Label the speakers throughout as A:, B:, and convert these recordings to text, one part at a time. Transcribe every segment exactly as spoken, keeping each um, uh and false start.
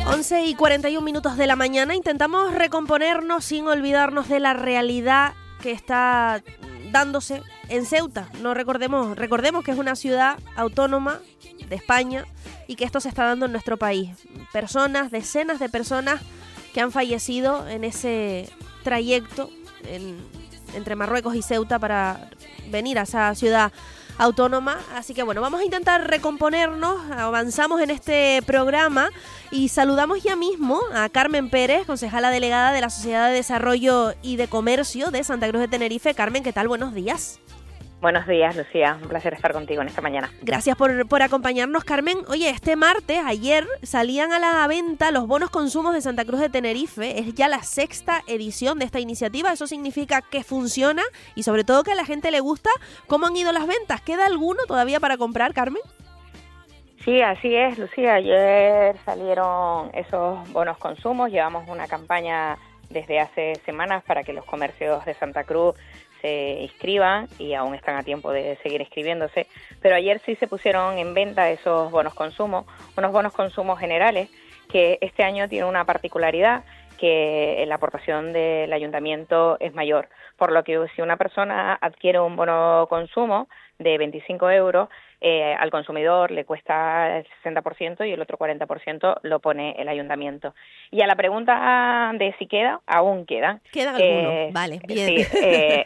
A: once y cuarenta y un minutos de la mañana. Intentamos recomponernos sin olvidarnos de la realidad que está dándose en Ceuta. No recordemos, recordemos que es una ciudad autónoma de España y que esto se está dando en nuestro país. Personas, decenas de personas que han fallecido en ese trayecto en, entre Marruecos y Ceuta para venir a esa ciudad autónoma. Así que bueno, vamos a intentar recomponernos, avanzamos en este programa y saludamos ya mismo a Carmen Pérez, concejala delegada de la Sociedad de Desarrollo y de Comercio de Santa Cruz de Tenerife. Carmen, ¿qué tal? Buenos días.
B: Buenos días, Lucía. Un placer estar contigo en esta mañana.
A: Gracias por, por acompañarnos, Carmen. Oye, este martes, ayer, salían a la venta los bonos consumos de Santa Cruz de Tenerife. Es ya la sexta edición de esta iniciativa. Eso significa que funciona y sobre todo que a la gente le gusta. ¿Cómo han ido las ventas? ¿Queda alguno todavía para comprar, Carmen?
B: Sí, así es, Lucía. Ayer salieron esos bonos consumos. Llevamos una campaña desde hace semanas para que los comercios de Santa Cruz se inscriban y aún están a tiempo de seguir inscribiéndose, pero ayer sí se pusieron en venta esos bonos consumo, unos bonos consumo generales que este año tienen una particularidad, que la aportación del ayuntamiento es mayor, por lo que si una persona adquiere un bono consumo de veinticinco euros, eh, al consumidor le cuesta el sesenta por ciento y el otro cuarenta por ciento lo pone el ayuntamiento. Y a la pregunta de si queda, aún quedan.
A: Quedan
B: eh,
A: algunos, vale, bien.
B: Sí, eh,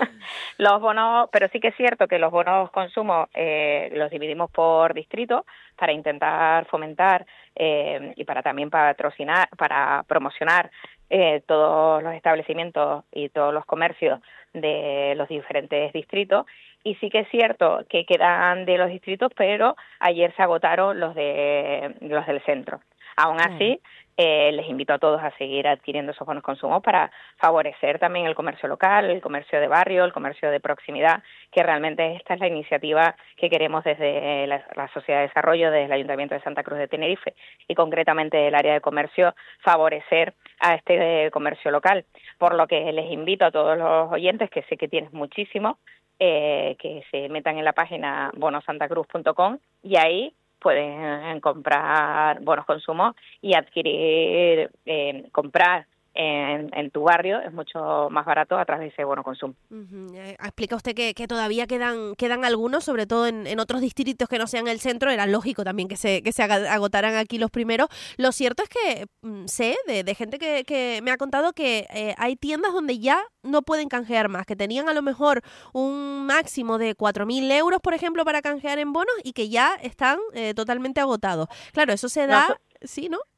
B: los bonos, pero sí que es cierto que los bonos consumo eh, los dividimos por distrito para intentar fomentar eh, y para también patrocinar, para promocionar eh, todos los establecimientos y todos los comercios de los diferentes distritos. Y sí que es cierto que quedan de los distritos, pero ayer se agotaron los de los del centro. Aún así, eh, les invito a todos a seguir adquiriendo esos bonos consumo para favorecer también el comercio local, el comercio de barrio, el comercio de proximidad, que realmente esta es la iniciativa que queremos desde la, la Sociedad de Desarrollo, desde el Ayuntamiento de Santa Cruz de Tenerife y concretamente el área de comercio, favorecer a este comercio local. Por lo que les invito a todos los oyentes, que sé que tienes muchísimos, eh, que se metan en la página bono santa cruz punto com y ahí pueden comprar bonos consumo y adquirir, eh, comprar en, en tu barrio es mucho más barato a través de ese bono consumo.
A: Uh-huh. Eh, explica usted que, que todavía quedan quedan algunos, sobre todo en, en otros distritos que no sean el centro. Era lógico también que se que se agotaran aquí los primeros. Lo cierto es que mm, sé de, de gente que, que me ha contado que eh, hay tiendas donde ya no pueden canjear más, que tenían a lo mejor un máximo de cuatro mil euros, por ejemplo, para canjear en bonos y que ya están eh, totalmente agotados. Claro, eso se da, no, ¿sí, no?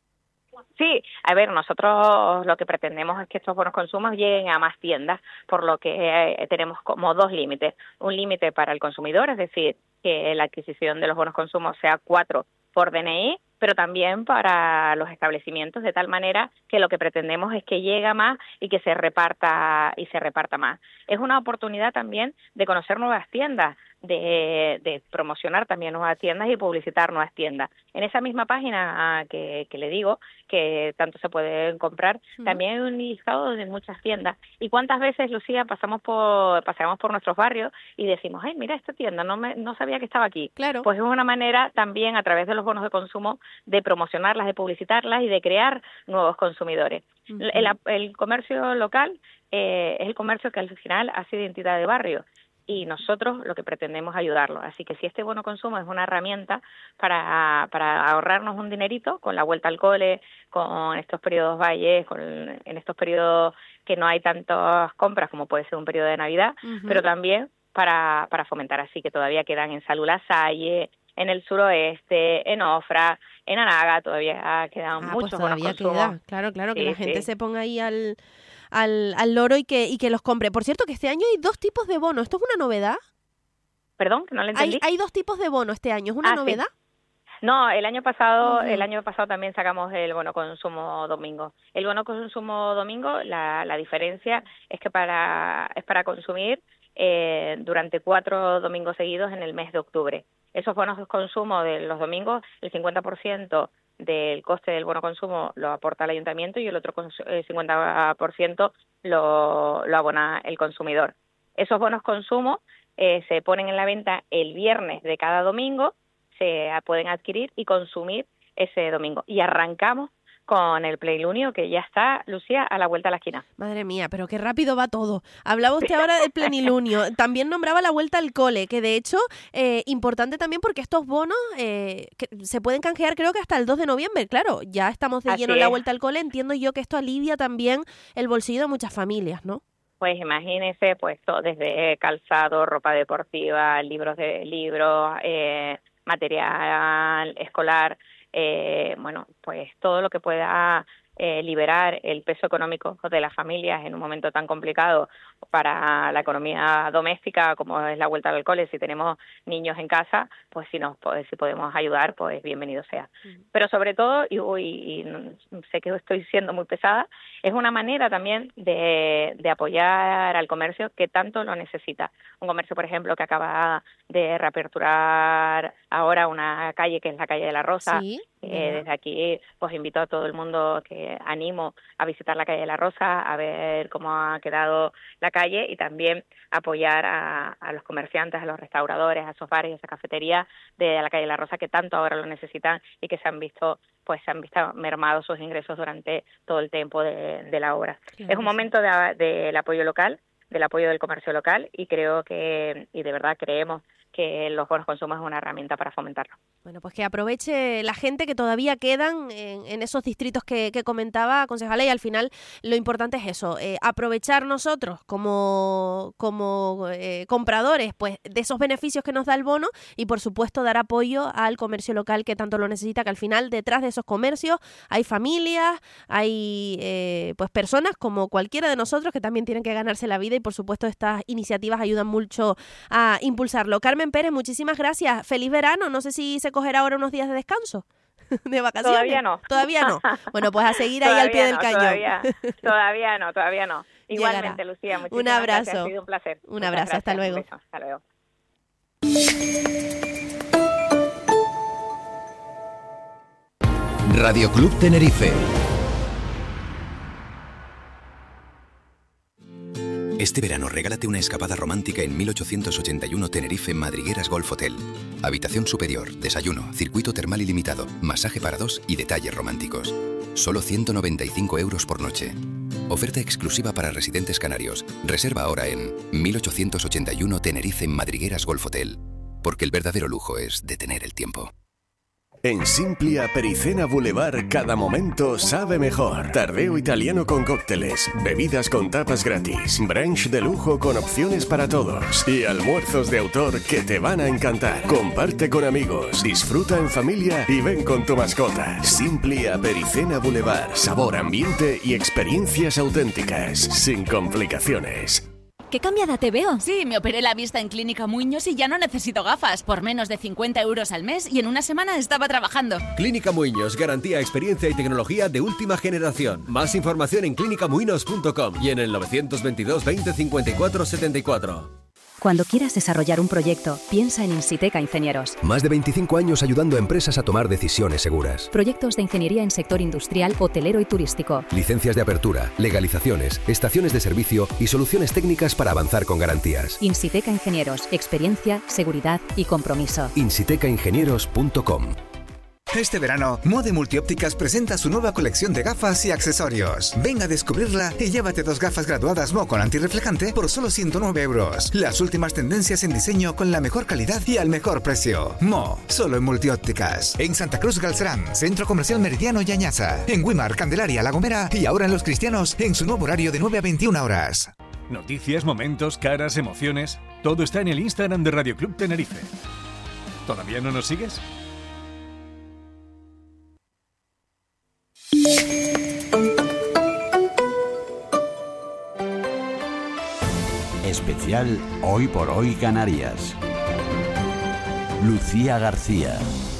B: Sí, a ver, nosotros lo que pretendemos es que estos bonos consumos lleguen a más tiendas, por lo que eh, tenemos como dos límites. Un límite para el consumidor, es decir, que la adquisición de los bonos consumos sea cuatro por D N I, pero también para los establecimientos, de tal manera que lo que pretendemos es que llegue más y que se reparta y se reparta más. Es una oportunidad también de conocer nuevas tiendas, de, de promocionar también nuevas tiendas y publicitar nuevas tiendas. En esa misma página que, que le digo, que tanto se pueden comprar, uh-huh. también hay un listado de muchas tiendas. ¿Y cuántas veces, Lucía, pasamos por paseamos por nuestros barrios y decimos, ay, mira esta tienda, no me no sabía que estaba aquí?
A: Claro.
B: Pues es una manera también, a través de los bonos de consumo, de promocionarlas, de publicitarlas y de crear nuevos consumidores. Uh-huh. El, el comercio local eh, es el comercio que al final hace identidad de barrio y nosotros lo que pretendemos es ayudarlo. Así que si este bono consumo es una herramienta para, para ahorrarnos un dinerito con la vuelta al cole, con estos periodos valles, con, en estos periodos que no hay tantas compras como puede ser un periodo de Navidad, uh-huh. pero también para, para fomentar así que todavía quedan en Salud La Salle, en el suroeste, en Ofra, en Anaga, todavía quedan
A: ah,
B: muchos
A: pues todavía
B: bonos consumos.
A: Queda. Claro, claro, que
B: sí,
A: la gente
B: sí.
A: se ponga ahí al, al, al loro y que, y que los compre. Por cierto, que este año hay dos tipos de bonos. ¿Esto es una novedad?
B: Perdón, que no le entendí.
A: Hay, hay dos tipos de bonos este año. ¿Es una
B: ah,
A: novedad?
B: Sí. No, el año pasado,
A: uh-huh.
B: el año pasado también sacamos el bono consumo domingo. El bono consumo domingo, la, la diferencia es que para es para consumir eh, durante cuatro domingos seguidos en el mes de octubre. Esos bonos de consumo de los domingos, el cincuenta por ciento del coste del bono consumo lo aporta el ayuntamiento y el otro cincuenta por ciento lo, lo abona el consumidor. Esos bonos consumo eh, se ponen en la venta el viernes de cada domingo, se pueden adquirir y consumir ese domingo. Y arrancamos con el plenilunio que ya está, Lucía, a la vuelta a la esquina.
A: Madre mía, pero qué rápido va todo. Hablaba usted ahora del plenilunio, también nombraba la vuelta al cole, que de hecho, eh, importante también porque estos bonos eh, que se pueden canjear creo que hasta el dos de noviembre, claro, ya estamos de lleno en la vuelta al cole, entiendo yo que esto alivia también el bolsillo de muchas familias, ¿no?
B: Pues imagínese, pues todo, desde calzado, ropa deportiva, libros de libros, eh, material escolar, eh, bueno, pues todo lo que pueda eh, liberar el peso económico de las familias en un momento tan complicado para la economía doméstica como es la vuelta al cole. Si tenemos niños en casa, pues si nos pues, si podemos ayudar, pues bienvenido sea. Uh-huh. Pero sobre todo, y, y, y sé que estoy siendo muy pesada, es una manera también de, de apoyar al comercio que tanto lo necesita. Un comercio, por ejemplo, que acaba de reaperturar ahora una calle que es la calle de la Rosa. Sí. Eh, desde aquí pues invito a todo el mundo, que animo a visitar la calle de la Rosa, a ver cómo ha quedado la calle y también apoyar a, a los comerciantes, a los restauradores, a esos bares y a esa cafetería de la calle de la Rosa que tanto ahora lo necesitan y que se han visto pues se han visto mermados sus ingresos durante todo el tiempo de, de la obra. Claro. Es un momento de, del apoyo local, del apoyo del comercio local y creo que, y de verdad creemos que los bonos consumo es una herramienta para fomentarlo.
A: Bueno, pues que aproveche la gente que todavía quedan en, en esos distritos que, que comentaba, concejala, y al final lo importante es eso, eh, aprovechar nosotros como, como eh, compradores pues de esos beneficios que nos da el bono y por supuesto dar apoyo al comercio local que tanto lo necesita, que al final detrás de esos comercios hay familias, hay eh, pues personas como cualquiera de nosotros que también tienen que ganarse la vida y por supuesto estas iniciativas ayudan mucho a impulsarlo. Carmen Pérez, muchísimas gracias. Feliz verano. No sé si se cogerá ahora unos días de descanso, de vacaciones.
B: Todavía no.
A: Todavía no. Bueno, pues a seguir ahí al pie
B: no,
A: del cañón.
B: Todavía, todavía no, todavía no. Igualmente, Llegará. Lucía, muchísimas
A: un abrazo.
B: gracias. Ha sido un placer.
A: Un Muchas abrazo. Gracias. Hasta luego.
B: Un beso. Hasta luego.
C: Radio Club Tenerife. Este verano regálate una escapada romántica en mil ochocientos ochenta y uno Tenerife Madrigueras Golf Hotel. Habitación superior, desayuno, circuito termal ilimitado, masaje para dos y detalles románticos. Solo ciento noventa y cinco euros por noche. Oferta exclusiva para residentes canarios. Reserva ahora en mil ochocientos ochenta y uno Tenerife Madrigueras Golf Hotel. Porque el verdadero lujo es detener el tiempo.
D: En Simplia Pericena Boulevard cada momento sabe mejor. Tardeo italiano con cócteles, bebidas con tapas gratis, brunch de lujo con opciones para todos y almuerzos de autor que te van a encantar. Comparte con amigos, disfruta en familia y ven con tu mascota. Simplia Pericena Boulevard, sabor, ambiente y experiencias auténticas, sin complicaciones.
E: ¿Qué cambiada te veo?
F: Sí, me operé la vista en Clínica Muiños y ya no necesito gafas. Por menos de cincuenta euros al mes y en una semana estaba trabajando.
G: Clínica Muiños, garantía, experiencia y tecnología de última generación. Más información en clínica muinos punto com y en el novecientos veintidós veinte cincuenta y cuatro setenta y cuatro.
E: Cuando quieras desarrollar un proyecto, piensa en Insiteca Ingenieros.
C: Más de veinticinco años ayudando a empresas a tomar decisiones seguras.
E: Proyectos de ingeniería en sector industrial, hotelero y turístico.
C: Licencias de apertura, legalizaciones, estaciones de servicio y soluciones técnicas para avanzar con garantías.
E: Insiteca Ingenieros, experiencia, seguridad y compromiso.
C: insiteca ingenieros punto com.
H: Este verano, Mode Multiópticas presenta su nueva colección de gafas y accesorios. Ven a descubrirla y llévate dos gafas graduadas Mo con antirreflejante por solo ciento nueve euros. Las últimas tendencias en diseño con la mejor calidad y al mejor precio. Mo, solo en Multiópticas. En Santa Cruz Galcerán, Centro Comercial Meridiano y Añaza. En Güímar, Candelaria, La Gomera y ahora en Los Cristianos en su nuevo horario de nueve a veintiuna horas.
I: Noticias, momentos, caras, emociones. Todo está en el Instagram de Radio Club Tenerife. ¿Todavía no nos sigues?
J: Especial Hoy por Hoy Canarias. Lucía García.